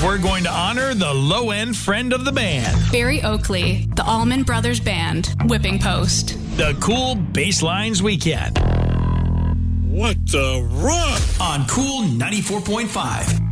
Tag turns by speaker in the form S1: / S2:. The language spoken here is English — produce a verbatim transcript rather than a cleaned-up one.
S1: we're going to honor the low-end friend of the band.
S2: Barry Oakley, the Allman Brothers Band, Whipping Post.
S1: The Cool Basslines Weekend.
S3: What the rock?
S4: On Cool ninety-four point five.